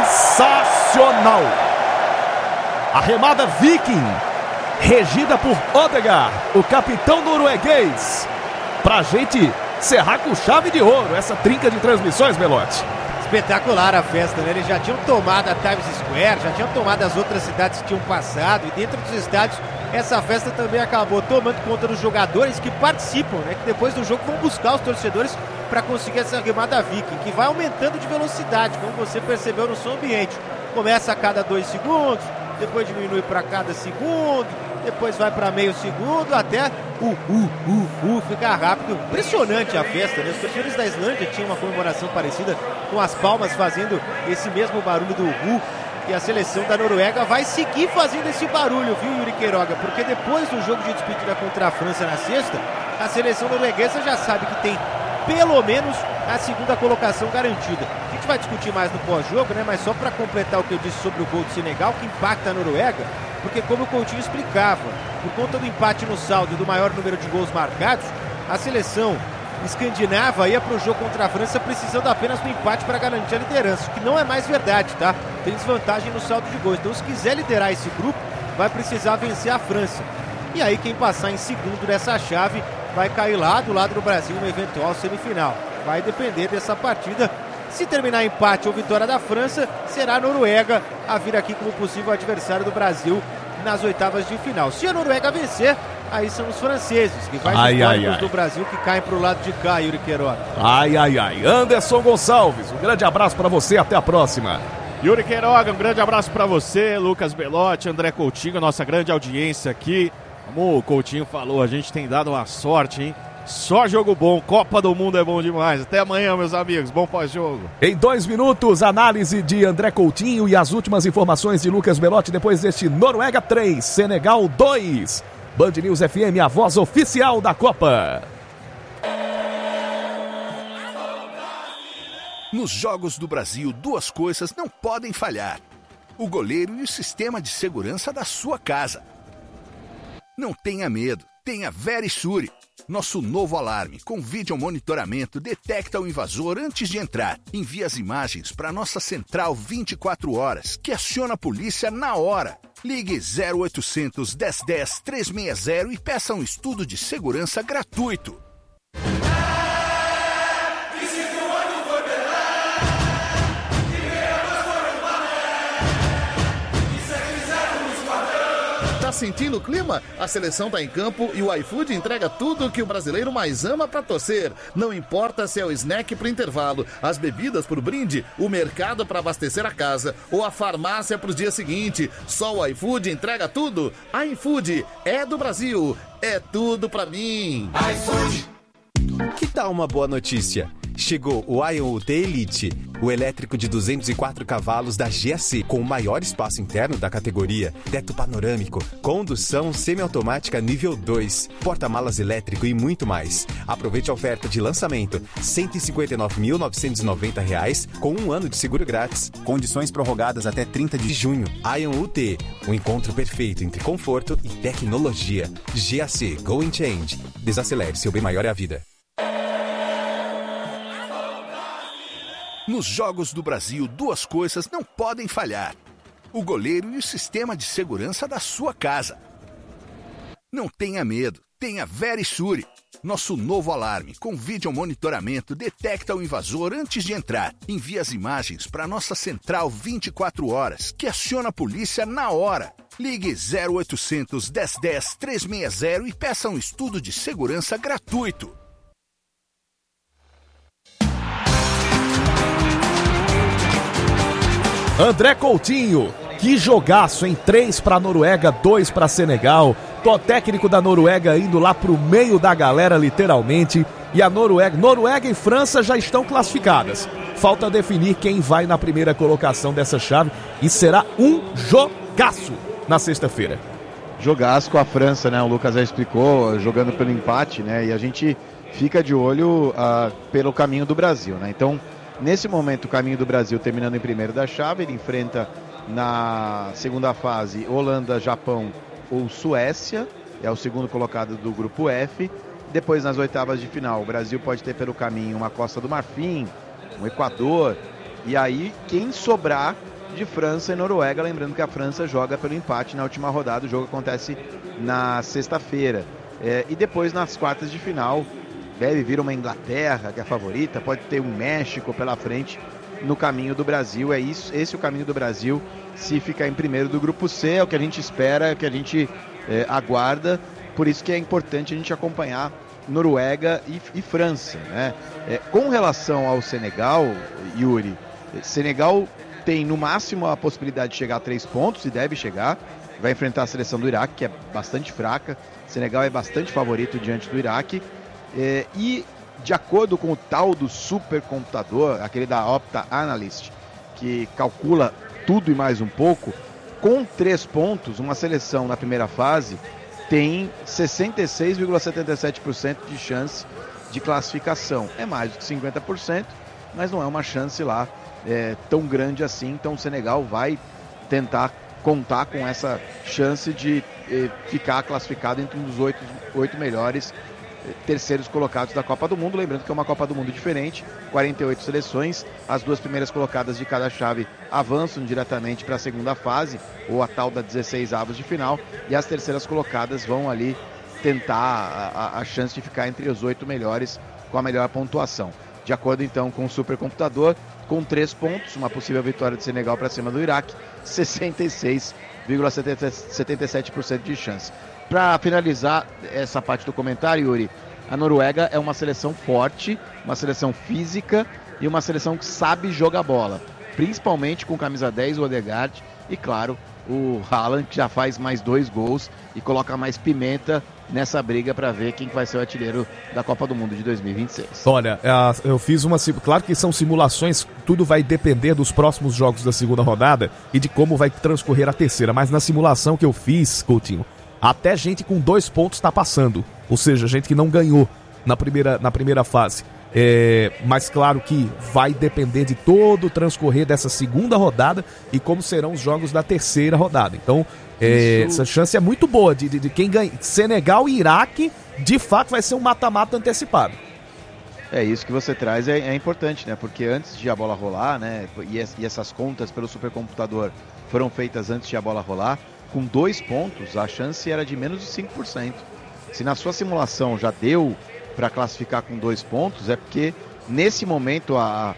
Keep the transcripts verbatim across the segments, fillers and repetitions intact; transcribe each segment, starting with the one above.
sensacional. A remada Viking, regida por Odegaard, o capitão norueguês. Pra gente encerrar com chave de ouro essa trinca de transmissões, Belotti. Espetacular a festa, né? Eles já tinham tomado a Times Square, já tinham tomado as outras cidades que tinham passado, e dentro dos estádios essa festa também acabou tomando conta dos jogadores que participam, né? Que depois do jogo vão buscar os torcedores para conseguir essa remada Viking, que vai aumentando de velocidade, como você percebeu no som ambiente. Começa a cada dois segundos, depois diminui para cada segundo, depois vai para meio segundo, até o uh, uh, uh, ficar rápido. Impressionante a festa, né? Os torcedores da Islândia tinham uma comemoração parecida, com as palmas fazendo esse mesmo barulho do uh, e a seleção da Noruega vai seguir fazendo esse barulho, viu, Yuri Queiroga? Porque depois do jogo de despedida contra a França na sexta, a seleção norueguesa já sabe que tem pelo menos a segunda colocação garantida. A gente vai discutir mais no pós-jogo, né? Mas só para completar o que eu disse sobre o gol do Senegal, que impacta a Noruega, porque como o Coutinho explicava, por conta do empate no saldo e do maior número de gols marcados, a seleção escandinava ia para o jogo contra a França precisando apenas do empate para garantir a liderança, o que não é mais verdade, tá? Tem desvantagem no saldo de gols, então se quiser liderar esse grupo, vai precisar vencer a França. E aí quem passar em segundo dessa chave vai cair lá do lado do Brasil no eventual semifinal. Vai depender dessa partida. Se terminar empate ou vitória da França, será a Noruega a vir aqui como possível adversário do Brasil nas oitavas de final. Se a Noruega vencer, aí são os franceses, que vai ai, ai, ai. do Brasil que caem pro lado de cá, Yuri Queiroga. Ai, ai, ai. Anderson Gonçalves, um grande abraço para você, até a próxima. Yuri Queiroga, um grande abraço para você, Lucas Belotti, André Coutinho, nossa grande audiência aqui. Como o Coutinho falou, a gente tem dado uma sorte, hein? Só jogo bom, Copa do Mundo é bom demais. Até amanhã, meus amigos, bom pós-jogo. Em dois minutos, análise de André Coutinho e as últimas informações de Lucas Belotti depois deste Noruega três, Senegal dois. Band News F M, a voz oficial da Copa. Nos Jogos do Brasil, duas coisas não podem falhar: o goleiro e o sistema de segurança da sua casa. Não tenha medo, tenha Verisure. Nosso novo alarme com vídeo monitoramento detecta o invasor antes de entrar. Envia as imagens para nossa central vinte e quatro horas, que aciona a polícia na hora. Ligue zero oitocentos, dez dez, trezentos e sessenta e peça um estudo de segurança gratuito. Tá sentindo o clima? A seleção tá em campo e o iFood entrega tudo que o brasileiro mais ama pra torcer. Não importa se é o snack pro intervalo, as bebidas pro brinde, o mercado pra abastecer a casa ou a farmácia pro dia seguinte. Só o iFood entrega tudo. iFood é do Brasil. É tudo pra mim. iFood. Que tal uma boa notícia? Chegou o Ion U T Elite, o elétrico de duzentos e quatro cavalos da G A C, com o maior espaço interno da categoria, teto panorâmico, condução semiautomática nível dois, porta-malas elétrico e muito mais. Aproveite a oferta de lançamento, cento e cinquenta e nove mil novecentos e noventa reais, com um ano de seguro grátis. Condições prorrogadas até trinta de junho. Ion U T, um encontro perfeito entre conforto e tecnologia. G A C, Go and Change. Desacelere, seu bem maior é a vida. Nos Jogos do Brasil, duas coisas não podem falhar: o goleiro e o sistema de segurança da sua casa. Não tenha medo, tenha Verisure. Nosso novo alarme com vídeo monitoramento detecta o invasor antes de entrar. Envia as imagens para nossa central vinte e quatro horas, que aciona a polícia na hora. Ligue zero oitocentos, dez dez, trezentos e sessenta e peça um estudo de segurança gratuito. André Coutinho, que jogaço, hein? três para a Noruega, dois para Senegal. O técnico da Noruega indo lá pro meio da galera, literalmente. E a Noruega, Noruega e França já estão classificadas. Falta definir quem vai na primeira colocação dessa chave. E será um jogaço na sexta-feira. Jogaço com a França, né? O Lucas já explicou, jogando pelo empate, né? E a gente fica de olho uh, pelo caminho do Brasil, né? Então, nesse momento, o caminho do Brasil terminando em primeiro da chave, ele enfrenta na segunda fase Holanda, Japão ou Suécia, é o segundo colocado do grupo F. Depois, nas oitavas de final, o Brasil pode ter pelo caminho uma Costa do Marfim, um Equador, E aí, quem sobrar de França e Noruega, lembrando que a França joga pelo empate na última rodada, o jogo acontece na sexta-feira. É, e depois, nas quartas de final, deve vir uma Inglaterra, que é a favorita, pode ter um México pela frente no caminho do Brasil. É isso, esse é o caminho do Brasil, se ficar em primeiro do grupo C, é o que a gente espera, é o que a gente é, aguarda, por isso que é importante a gente acompanhar Noruega e, e França, né? É, com relação ao Senegal, Yuri, Senegal tem no máximo a possibilidade de chegar a três pontos, e deve chegar, vai enfrentar a seleção do Iraque, que é bastante fraca. Senegal é bastante favorito diante do Iraque, é, e de acordo com o tal do supercomputador, aquele da Opta Analyst, que calcula tudo e mais um pouco, com três pontos, uma seleção na primeira fase tem sessenta e seis vírgula setenta e sete por cento de chance de classificação. É mais do que cinquenta por cento, mas não é uma chance lá é, tão grande assim. Então o Senegal vai tentar contar com essa chance de eh, ficar classificado entre um dos oito, oito melhores eh, terceiros colocados da Copa do Mundo. Lembrando que é uma Copa do Mundo diferente, quarenta e oito seleções, as duas primeiras colocadas de cada chave avançam diretamente para a segunda fase, ou a tal da dezesseis avos de final, e as terceiras colocadas vão ali tentar a, a, a chance de ficar entre os oito melhores com a melhor pontuação. De acordo então com o supercomputador, com três pontos, uma possível vitória de Senegal para cima do Iraque, sessenta e seis vírgula setenta e sete por cento de chance. Para finalizar essa parte do comentário, Yuri, a Noruega é uma seleção forte, uma seleção física e uma seleção que sabe jogar bola, principalmente com camisa dez, o Odegaard, e claro, o Haaland, que já faz mais dois gols e coloca mais pimenta nessa briga para ver quem vai ser o artilheiro da Copa do Mundo de dois mil e vinte e seis. Olha, eu fiz uma... Claro que são simulações, tudo vai depender dos próximos jogos da segunda rodada e de como vai transcorrer a terceira, mas na simulação que eu fiz, Coutinho, até gente com dois pontos está passando, ou seja, gente que não ganhou na primeira, na primeira fase. É, mas claro que vai depender de todo o transcorrer dessa segunda rodada e como serão os jogos da terceira rodada. Então, é, essa chance é muito boa de, de, de quem ganha. Senegal e Iraque, de fato, vai ser um mata-mata antecipado. É isso que você traz, é, é importante, né? Porque antes de a bola rolar, né? E, es, e essas contas pelo supercomputador foram feitas antes de a bola rolar, com dois pontos, a chance era de menos de cinco por cento. Se na sua simulação já deu para classificar com dois pontos, é porque nesse momento a,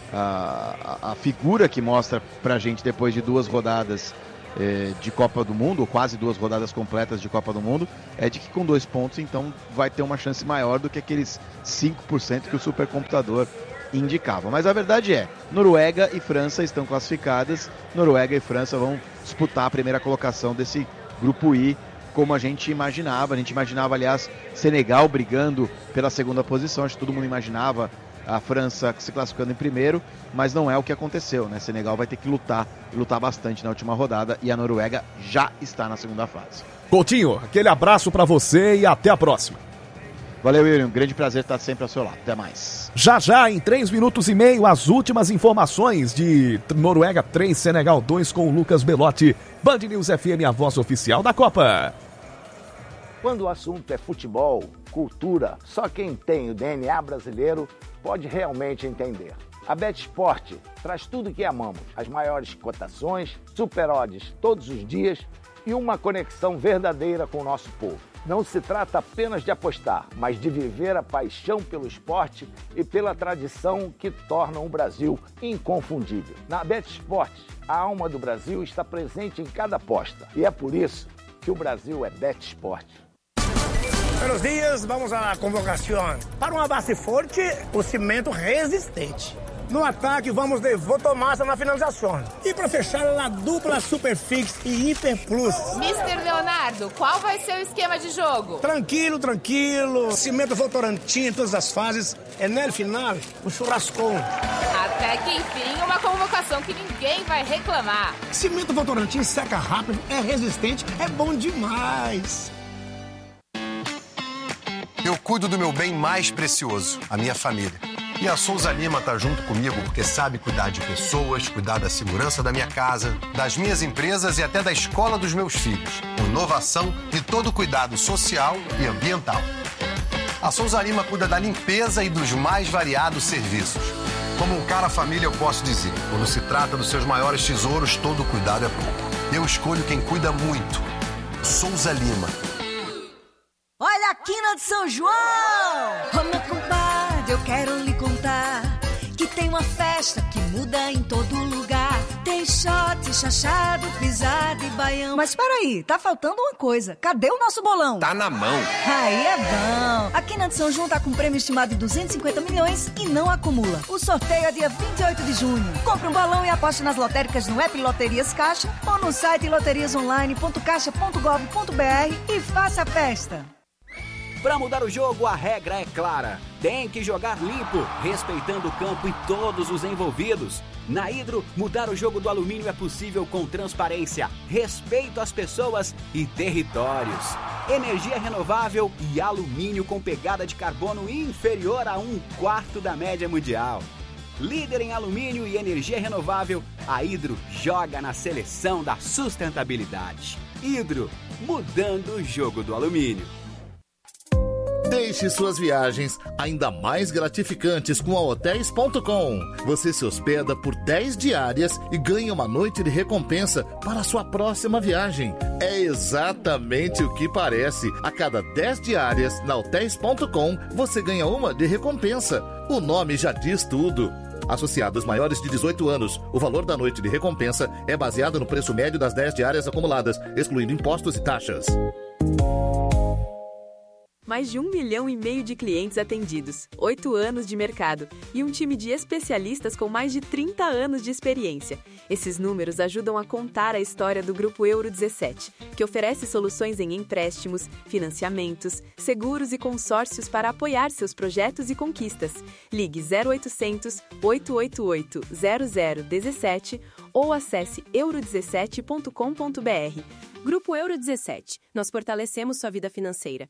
a, a figura que mostra pra gente depois de duas rodadas eh, de Copa do Mundo, ou quase duas rodadas completas de Copa do Mundo, é de que com dois pontos então vai ter uma chance maior do que aqueles cinco por cento que o supercomputador indicava. Mas a verdade é, Noruega e França estão classificadas, Noruega e França vão disputar a primeira colocação desse grupo I, como a gente imaginava. A gente imaginava, aliás, Senegal brigando pela segunda posição. Acho que todo mundo imaginava a França se classificando em primeiro, mas não é o que aconteceu, né? Senegal vai ter que lutar, e lutar bastante na última rodada, e a Noruega já está na segunda fase. Coutinho, aquele abraço para você e até a próxima. Valeu, William. Um grande prazer estar sempre ao seu lado. Até mais. Já já, em três minutos e meio, as últimas informações de Noruega três, Senegal dois com o Lucas Belotti. Band News F M, a voz oficial da Copa. Quando o assunto é futebol, cultura, só quem tem o D N A brasileiro pode realmente entender. A BetSport traz tudo que amamos, as maiores cotações, super odds todos os dias e uma conexão verdadeira com o nosso povo. Não se trata apenas de apostar, mas de viver a paixão pelo esporte e pela tradição que tornam o Brasil inconfundível. Na BetSport, a alma do Brasil está presente em cada aposta e é por isso que o Brasil é BetSport. Buenos dias, vamos à convocação. Para uma base forte, o cimento resistente. No ataque, vamos de Votomassa na finalização. E para fechar, a dupla Superfix e Hiper Plus. mister Leonardo, qual vai ser o esquema de jogo? Tranquilo, tranquilo. Cimento Votorantim em todas as fases. E no final, o churrascão. Até que enfim, uma convocação que ninguém vai reclamar. Cimento Votorantim seca rápido, é resistente, é bom demais. Eu cuido do meu bem mais precioso, a minha família. E a Souza Lima tá junto comigo porque sabe cuidar de pessoas, cuidar da segurança da minha casa, das minhas empresas e até da escola dos meus filhos. Inovação e todo cuidado social e ambiental. A Souza Lima cuida da limpeza e dos mais variados serviços. Como um cara família, eu posso dizer, quando se trata dos seus maiores tesouros, todo cuidado é pouco. Eu escolho quem cuida muito. Souza Lima. Olha a quina de São João! Ô meu compadre, eu quero lhe contar que tem uma festa que muda em todo lugar. Tem shot, chachado, pisada e baião. Mas peraí, tá faltando uma coisa. Cadê o nosso bolão? Tá na mão. Aí é bom. A Quina de São João tá com prêmio estimado de duzentos e cinquenta milhões e não acumula. O sorteio é dia vinte e oito de junho. Compre um bolão e aposte nas lotéricas no app Loterias Caixa ou no site loterias online ponto caixa ponto gov ponto br e faça a festa. Para mudar o jogo, a regra é clara. Tem que jogar limpo, respeitando o campo e todos os envolvidos. Na Hidro, mudar o jogo do alumínio é possível com transparência, respeito às pessoas e territórios. Energia renovável e alumínio com pegada de carbono inferior a um quarto da média mundial. Líder em alumínio e energia renovável, a Hidro joga na seleção da sustentabilidade. Hidro, mudando o jogo do alumínio. Deixe suas viagens ainda mais gratificantes com a hotéis ponto com. Você se hospeda por dez diárias e ganha uma noite de recompensa para a sua próxima viagem. É exatamente o que parece. A cada dez diárias na hotéis ponto com, você ganha uma de recompensa. O nome já diz tudo. Associados maiores de dezoito anos, o valor da noite de recompensa é baseado no preço médio das dez diárias acumuladas, excluindo impostos e taxas. Mais de um milhão e meio de clientes atendidos, oito anos de mercado e um time de especialistas com mais de trinta anos de experiência. Esses números ajudam a contar a história do Grupo Euro dezessete, que oferece soluções em empréstimos, financiamentos, seguros e consórcios para apoiar seus projetos e conquistas. Ligue zero oitocentos, oito oito oito, zero zero um sete ou acesse euro dezessete ponto com ponto br. Grupo Euro dezessete. Nós fortalecemos sua vida financeira.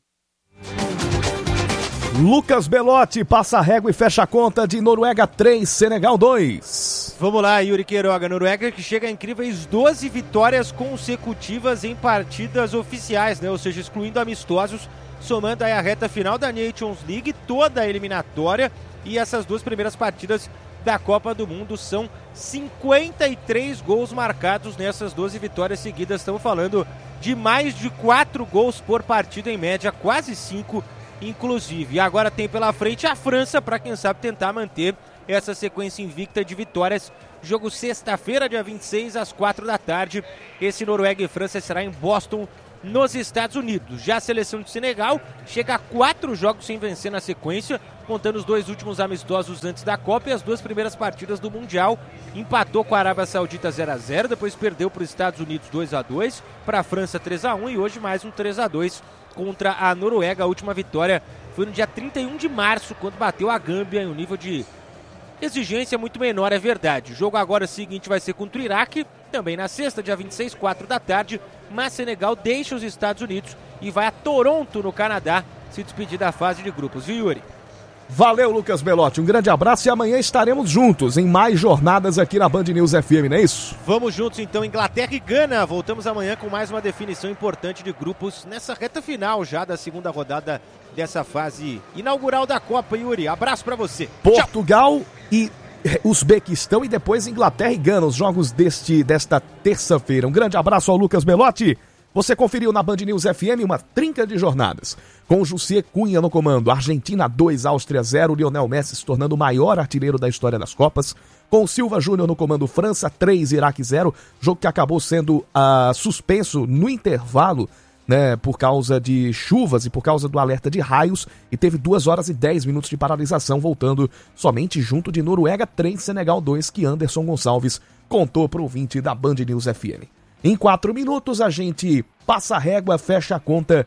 Lucas Belotti passa a régua e fecha a conta de Noruega três, Senegal dois. Vamos lá, Yuri Queiroga. Noruega que chega a incríveis doze vitórias consecutivas em partidas oficiais, né? Ou seja, excluindo amistosos, somando aí a reta final da Nations League, toda a eliminatória e essas duas primeiras partidas da Copa do Mundo. São cinquenta e três gols marcados nessas doze vitórias seguidas. Estamos falando de mais de quatro gols por partida em média, quase cinco inclusive. E agora tem pela frente a França para quem sabe tentar manter essa sequência invicta de vitórias. Jogo sexta-feira, dia vinte e seis, às quatro da tarde. Esse Noruega e França será em Boston, nos Estados Unidos. Já a seleção de Senegal chega a quatro jogos sem vencer na sequência, contando os dois últimos amistosos antes da Copa e as duas primeiras partidas do Mundial. Empatou com a Arábia Saudita zero a zero, depois perdeu para os Estados Unidos dois a dois, para a França três a um e hoje mais um três a dois contra a Noruega. A última vitória foi no dia trinta e um de março, quando bateu a Gâmbia em um nível de exigência muito menor, é verdade. O jogo agora seguinte vai ser contra o Iraque, também na sexta, dia vinte e seis, quatro da tarde, mas Senegal deixa os Estados Unidos e vai a Toronto, no Canadá, se despedir da fase de grupos. Viu, Yuri? Valeu, Lucas Belotti. Um grande abraço e amanhã estaremos juntos em mais jornadas aqui na Band News F M, não é isso? Vamos juntos então, Inglaterra e Gana. Voltamos amanhã com mais uma definição importante de grupos nessa reta final já da segunda rodada dessa fase inaugural da Copa, Yuri. Abraço pra você. Portugal Tchau. e Uzbequistão e depois Inglaterra e Gana, os jogos deste, desta terça-feira. Um grande abraço ao Lucas Belotti. Você conferiu na Band News F M uma trinca de jornadas. Com o Jussier Cunha no comando, Argentina dois, Áustria zero, Lionel Messi se tornando o maior artilheiro da história das Copas. Com o Silva Júnior no comando, França três, Iraque zero, jogo que acabou sendo uh, suspenso no intervalo, né, por causa de chuvas e por causa do alerta de raios, e teve duas horas e dez minutos de paralisação, voltando somente junto de Noruega três, Senegal dois, que Anderson Gonçalves contou para o ouvinte da Band News F M. Em quatro minutos a gente passa a régua, fecha a conta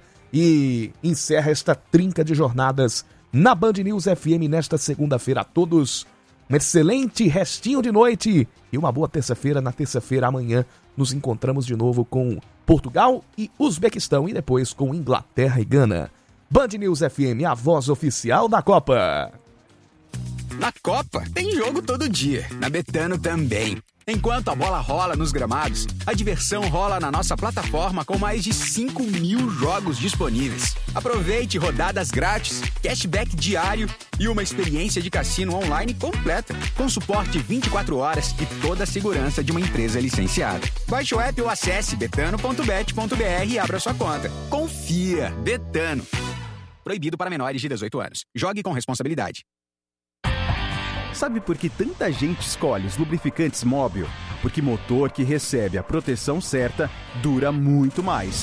e encerra esta trinca de jornadas na Band News F M nesta segunda-feira. A todos um excelente restinho de noite e uma boa terça-feira. Na terça-feira, amanhã, nos encontramos de novo com Portugal e Uzbequistão e depois com Inglaterra e Gana. Band News F M, a voz oficial da Copa. Na Copa tem jogo todo dia, na Betano também. Enquanto a bola rola nos gramados, a diversão rola na nossa plataforma com mais de cinco mil jogos disponíveis. Aproveite rodadas grátis, cashback diário e uma experiência de cassino online completa, com suporte vinte e quatro horas e toda a segurança de uma empresa licenciada. Baixe o app ou acesse betano ponto bet ponto br e abra sua conta. Confia, Betano. Proibido para menores de dezoito anos. Jogue com responsabilidade. Sabe por que tanta gente escolhe os lubrificantes Móbil? Porque motor que recebe a proteção certa dura muito mais.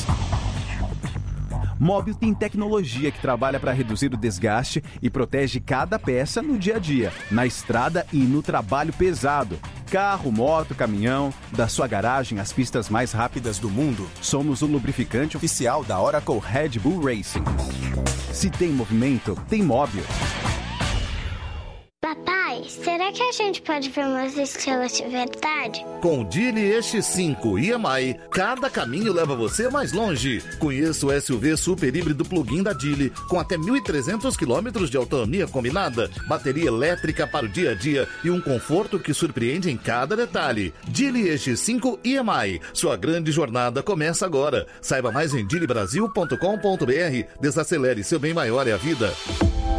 Móbil tem tecnologia que trabalha para reduzir o desgaste e protege cada peça no dia a dia, na estrada e no trabalho pesado. Carro, moto, caminhão, da sua garagem às pistas mais rápidas do mundo, somos o lubrificante oficial da Oracle Red Bull Racing. Se tem movimento, tem Móbil. Papai, será que a gente pode ver umas estrelas de verdade? Com o Geely E X cinco I M I, cada caminho leva você mais longe. Conheça o S U V super híbrido plug-in da Geely, com até mil e trezentos quilômetros de autonomia combinada, bateria elétrica para o dia a dia e um conforto que surpreende em cada detalhe. Geely E X cinco I M I, sua grande jornada começa agora. Saiba mais em geely brasil ponto com ponto br. Desacelere, seu bem maior é a vida.